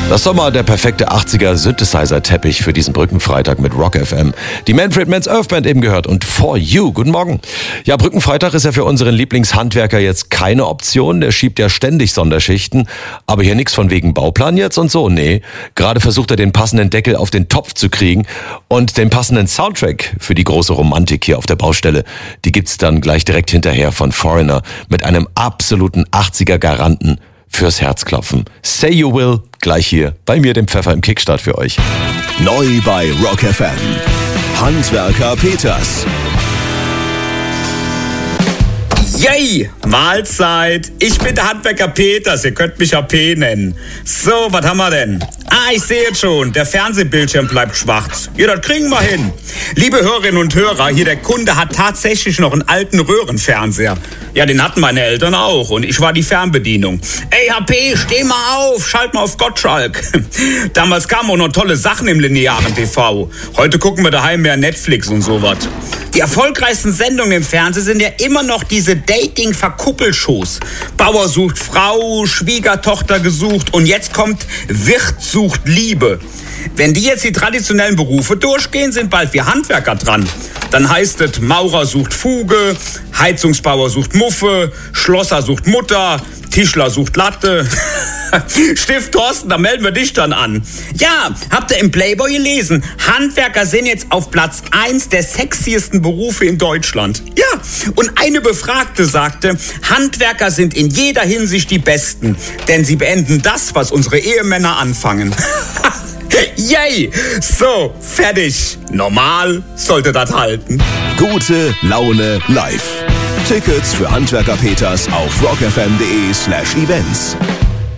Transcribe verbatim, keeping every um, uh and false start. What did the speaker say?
Das war mal der perfekte achtziger Synthesizer-Teppich für diesen Brückenfreitag mit Rock F M. Die Manfred Mann's Earth Band eben gehört und For You. Guten Morgen. Ja, Brückenfreitag ist ja für unseren Lieblingshandwerker jetzt keine Option. Der schiebt ja ständig Sonderschichten. Aber hier nichts von wegen Bauplan jetzt und so. Nee, gerade versucht er den passenden Deckel auf den Topf zu kriegen. Und den passenden Soundtrack für die große Romantik hier auf der Baustelle, die gibt's dann gleich direkt hinterher von Foreigner mit einem absoluten achtziger-Garanten fürs Herzklopfen. Say You Will, gleich hier bei mir, dem Pfeffer im Kickstart für euch. Neu bei Rock F M. Handwerker Peters. Yay! Mahlzeit! Ich bin der Handwerker Peters, ihr könnt mich A P nennen. So, was haben wir denn? Ah, ich sehe jetzt schon, der Fernsehbildschirm bleibt schwarz. Ja, das kriegen wir hin. Liebe Hörerinnen und Hörer, hier der Kunde hat tatsächlich noch einen alten Röhrenfernseher. Ja, den hatten meine Eltern auch und ich war die Fernbedienung. Ey, H P, steh mal auf, schalt mal auf Gottschalk. Damals kamen auch noch tolle Sachen im linearen T V. Heute gucken wir daheim mehr Netflix und sowas. Die erfolgreichsten Sendungen im Fernsehen sind ja immer noch diese Dating-Verkuppelshows. Bauer sucht Frau, Schwiegertochter gesucht und jetzt kommt Wirt sucht Liebe. Wenn die jetzt die traditionellen Berufe durchgehen, sind bald wir Handwerker dran. Dann heißt es, Maurer sucht Fuge, Heizungsbauer sucht Muffe, Schlosser sucht Mutter, Tischler sucht Latte. Stift Thorsten, da melden wir dich dann an. Ja, habt ihr im Playboy gelesen? Handwerker sind jetzt auf Platz eins der sexiesten Berufe in Deutschland. Ja, und eine Befragte sagte, Handwerker sind in jeder Hinsicht die Besten, denn sie beenden das, was unsere Ehemänner anfangen. Yay! So, fertig. Normal sollte das halten. Gute Laune live. Tickets für Handwerker Peters auf rockfm.de slash events.